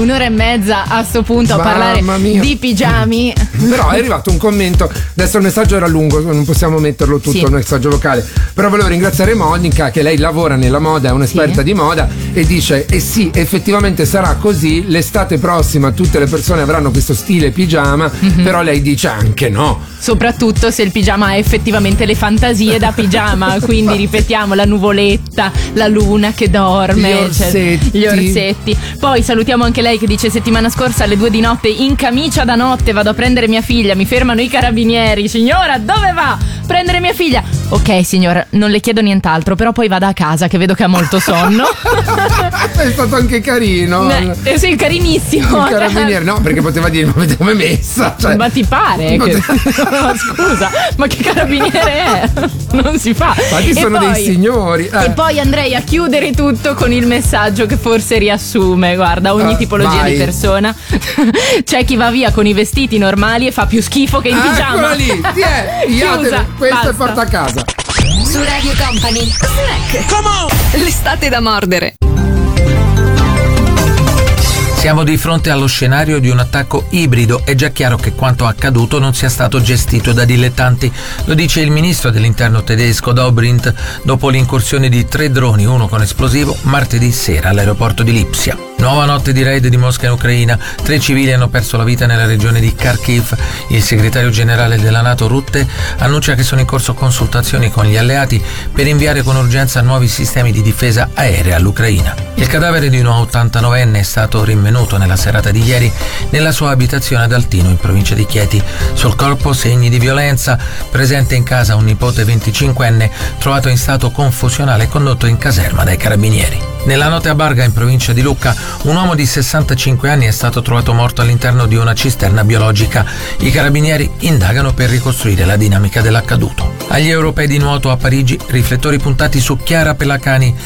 un'ora e mezza a sto punto a parlare di pigiami. Però è arrivato un commento, adesso il messaggio era lungo, non possiamo metterlo tutto il messaggio vocale, però volevo ringraziare Monica, che lei lavora nella moda, è un'esperta di moda, e dice sì, effettivamente sarà così, l'estate prossima tutte le persone avranno questo stile pigiama, però lei dice anche no, soprattutto se il pigiama ha effettivamente le fantasie da pigiama. Quindi ripetiamo, la nuvoletta, la luna che dorme, gli orsetti. Poi salutiamo anche lei che dice: settimana scorsa alle 2 di notte in camicia da notte vado a prendere mia figlia, mi fermano i carabinieri. Signora, dove va? Prendere mia figlia. Ok signora, non le chiedo nient'altro, però poi vada a casa che vedo che ha molto sonno. È stato anche carino. Sì, carinissimo. Il carabiniere, no, perché poteva dire: ma vedete come è messa, cioè, ma ti pare ma scusa, ma che carabiniere è? Non si fa. Infatti sono dei signori. E poi andrei a chiudere tutto con il messaggio che forse riassume, guarda, ogni tipologia di persona. C'è chi va via con i vestiti normali e fa più schifo che in pigiama. Eccola lì, questo è porta a casa. Su Radio Company, Snack. Come on! L'estate da mordere. Siamo di fronte allo scenario di un attacco ibrido. È già chiaro che quanto accaduto non sia stato gestito da dilettanti. Lo dice il ministro dell'interno tedesco Dobrindt dopo l'incursione di 3 droni, uno con esplosivo, martedì sera all'aeroporto di Lipsia. Nuova notte di raid di Mosca in Ucraina. 3 civili hanno perso la vita nella regione di Kharkiv. Il segretario generale della NATO Rutte annuncia che sono in corso consultazioni con gli alleati per inviare con urgenza nuovi sistemi di difesa aerea all'Ucraina. Il cadavere di un 89enne è stato rinvenuto nella serata di ieri nella sua abitazione ad Altino, in provincia di Chieti. Sul corpo segni di violenza, presente in casa un nipote 25enne trovato in stato confusionale e condotto in caserma dai carabinieri. Nella notte a Barga, in provincia di Lucca, un uomo di 65 anni è stato trovato morto all'interno di una cisterna biologica. I carabinieri indagano per ricostruire la dinamica dell'accaduto. Agli europei di nuoto a Parigi, riflettori puntati su Chiara Pelacani,